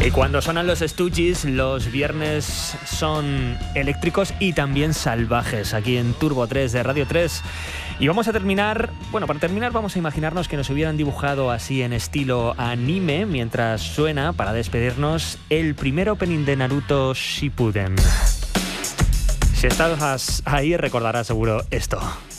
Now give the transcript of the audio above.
Y cuando suenan los Stooges, los viernes son eléctricos y también salvajes, aquí en Turbo 3 de Radio 3. Y vamos a terminar, para terminar vamos a imaginarnos que nos hubieran dibujado así en estilo anime, mientras suena, para despedirnos, el primer opening de Naruto Shippuden. Si estás ahí recordarás seguro esto.